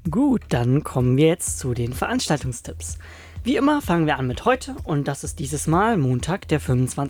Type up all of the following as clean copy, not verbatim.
Gut, dann kommen wir jetzt zu den Veranstaltungstipps. Wie immer fangen wir an mit heute und das ist dieses Mal Montag, der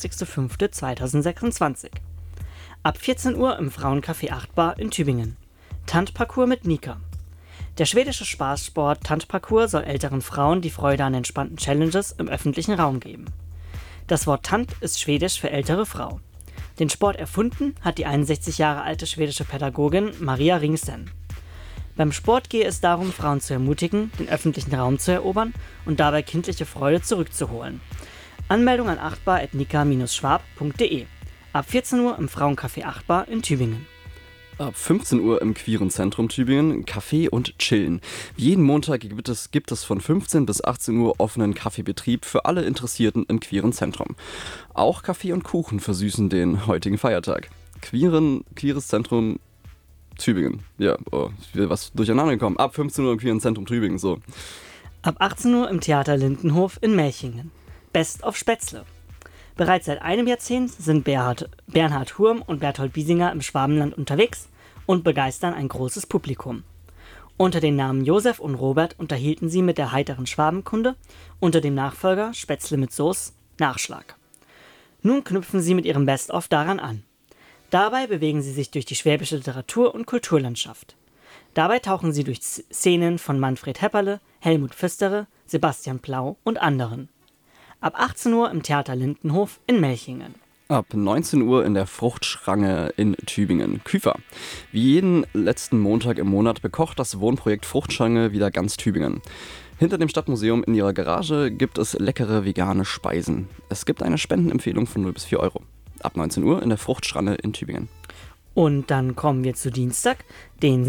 25.05.2026. Ab 14 Uhr im Frauencafé 8 Bar in Tübingen. Tandparcours mit Nika. Der schwedische Spaßsport Tandparcours soll älteren Frauen die Freude an entspannten Challenges im öffentlichen Raum geben. Das Wort Tant ist schwedisch für ältere Frau. Den Sport erfunden hat die 61 Jahre alte schwedische Pädagogin Maria Ringsen. Beim Sport gehe es darum, Frauen zu ermutigen, den öffentlichen Raum zu erobern und dabei kindliche Freude zurückzuholen. Anmeldung an 8bar@nika-schwab.de. Ab 14 Uhr im Frauencafé 8 Bar in Tübingen. Ab 15 Uhr im Queeren Zentrum Tübingen Kaffee und Chillen. Jeden Montag gibt es von 15 bis 18 Uhr offenen Kaffeebetrieb für alle Interessierten im Queeren Zentrum. Auch Kaffee und Kuchen versüßen den heutigen Feiertag. Queeres Zentrum Tübingen. Ja, ich will was durcheinander gekommen. Ab 15 Uhr im Queeren Zentrum Tübingen, so. Ab 18 Uhr im Theater Lindenhof in Melchingen. Best of Spätzle. Bereits seit einem Jahrzehnt sind Bernhard Hurm und Berthold Biesinger im Schwabenland unterwegs und begeistern ein großes Publikum. Unter den Namen Josef und Robert unterhielten sie mit der heiteren Schwabenkunde unter dem Nachfolger Spätzle mit Soße Nachschlag. Nun knüpfen sie mit ihrem Best-of daran an. Dabei bewegen sie sich durch die schwäbische Literatur- und Kulturlandschaft. Dabei tauchen sie durch Szenen von Manfred Hepperle, Helmut Pfüstere, Sebastian Plau und anderen. Ab 18 Uhr im Theater Lindenhof in Melchingen. Ab 19 Uhr in der Fruchtschrange in Tübingen. Küfer. Wie jeden letzten Montag im Monat bekocht das Wohnprojekt Fruchtschrange wieder ganz Tübingen. Hinter dem Stadtmuseum in ihrer Garage gibt es leckere vegane Speisen. Es gibt eine Spendenempfehlung von 0 bis 4 Euro. Ab 19 Uhr in der Fruchtschranne in Tübingen. Und dann kommen wir zu Dienstag, den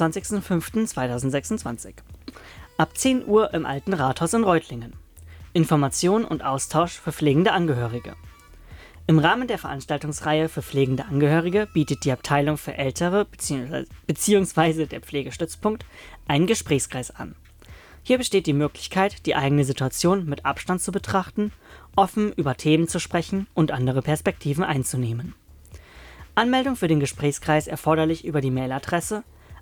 26.05.2026. Ab 10 Uhr im Alten Rathaus in Reutlingen. Information und Austausch für pflegende Angehörige. Im Rahmen der Veranstaltungsreihe für pflegende Angehörige bietet die Abteilung für Ältere bzw. der Pflegestützpunkt einen Gesprächskreis an. Hier besteht die Möglichkeit, die eigene Situation mit Abstand zu betrachten, offen über Themen zu sprechen und andere Perspektiven einzunehmen. Anmeldung für den Gesprächskreis erforderlich über die Mailadresse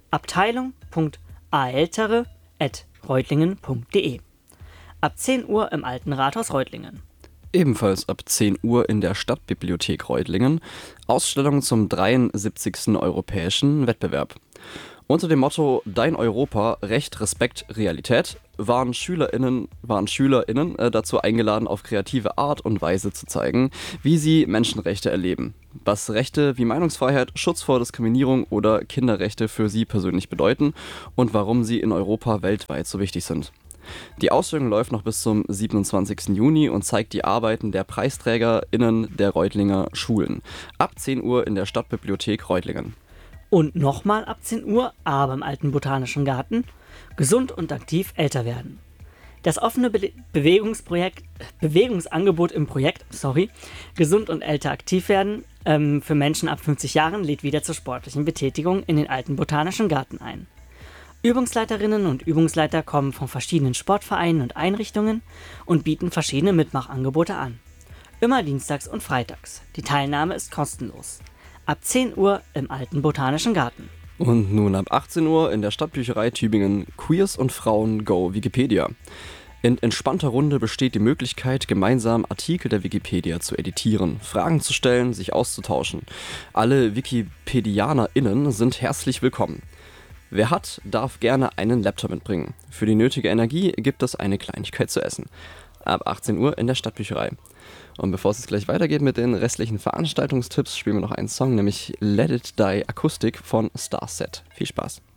abteilung.aeltere@reutlingen.de. Ab 10 Uhr im Alten Rathaus Reutlingen. Ebenfalls ab 10 Uhr in der Stadtbibliothek Reutlingen. Ausstellung zum 73. Europäischen Wettbewerb. Unter dem Motto Dein Europa, Recht, Respekt, Realität waren SchülerInnen dazu eingeladen, auf kreative Art und Weise zu zeigen, wie sie Menschenrechte erleben. Was Rechte wie Meinungsfreiheit, Schutz vor Diskriminierung oder Kinderrechte für sie persönlich bedeuten und warum sie in Europa weltweit so wichtig sind. Die Ausstellung läuft noch bis zum 27. Juni und zeigt die Arbeiten der PreisträgerInnen der Reutlinger Schulen. Ab 10 Uhr in der Stadtbibliothek Reutlingen. Und nochmal ab 10 Uhr, aber im Alten Botanischen Garten, gesund und aktiv älter werden. Das offene Bewegungsangebot im Projekt, Gesund und älter aktiv werden, für Menschen ab 50 Jahren lädt wieder zur sportlichen Betätigung in den Alten Botanischen Garten ein. Übungsleiterinnen und Übungsleiter kommen von verschiedenen Sportvereinen und Einrichtungen und bieten verschiedene Mitmachangebote an. Immer dienstags und freitags. Die Teilnahme ist kostenlos. Ab 10 Uhr im Alten Botanischen Garten. Und nun ab 18 Uhr in der Stadtbücherei Tübingen Queers und Frauen Go Wikipedia. In entspannter Runde besteht die Möglichkeit, gemeinsam Artikel der Wikipedia zu editieren, Fragen zu stellen, sich auszutauschen. Alle WikipedianerInnen sind herzlich willkommen. Wer hat, darf gerne einen Laptop mitbringen. Für die nötige Energie gibt es eine Kleinigkeit zu essen. Ab 18 Uhr in der Stadtbücherei. Und bevor es jetzt gleich weitergeht mit den restlichen Veranstaltungstipps, spielen wir noch einen Song, nämlich Let It Die Akustik von Starset. Viel Spaß!